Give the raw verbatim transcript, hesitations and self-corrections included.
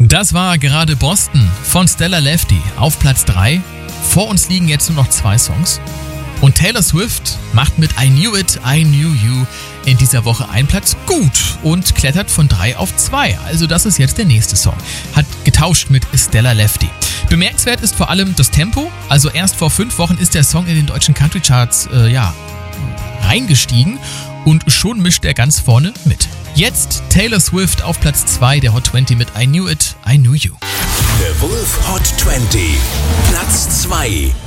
Das war gerade Boston von Stella Lefty auf Platz drei. Vor uns liegen jetzt nur noch zwei Songs. Und Taylor Swift macht mit I Knew It, I Knew You in dieser Woche einen Platz gut und klettert von drei auf zwei. Also das ist jetzt der nächste Song. Hat getauscht mit Stella Lefty. Bemerkenswert ist vor allem das Tempo. Also erst vor fünf Wochen ist der Song in den deutschen Country Charts äh, ja, reingestiegen und schon mischt er ganz vorne mit. Jetzt Taylor Swift auf Platz zwei der Hot zwanzig mit I Knew It, I Knew You. The Wolf Hot zwanzig, Platz zwei.